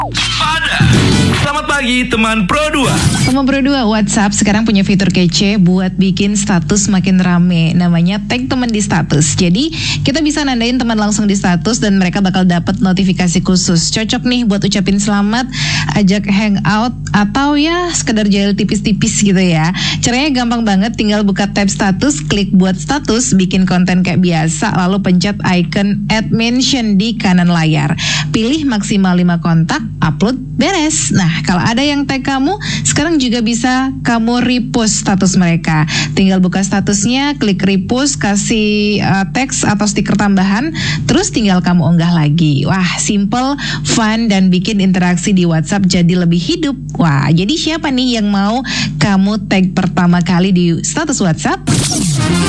Selamat pagi teman Pro 2. Teman Pro 2, WhatsApp sekarang punya fitur kece buat bikin status makin rame. Namanya tag teman di status. Jadi kita bisa nandain teman langsung di status dan mereka bakal dapat notifikasi khusus. Cocok nih buat ucapin selamat, ajak hangout, atau ya sekedar jail tipis-tipis gitu ya. Caranya gampang banget, tinggal buka tab status, klik buat status, bikin konten kayak biasa, lalu pencet icon add mention di kanan layar. Pilih maksimal 5 kontak, upload, beres. Nah, kalau ada yang tag kamu, sekarang juga bisa kamu repost status mereka. Tinggal buka statusnya, klik repost, kasih teks atau stiker tambahan, terus tinggal kamu unggah lagi. Wah, simple, fun, dan bikin interaksi di WhatsApp jadi lebih hidup. Wah, jadi siapa nih yang mau kamu tag pertama kali di status WhatsApp?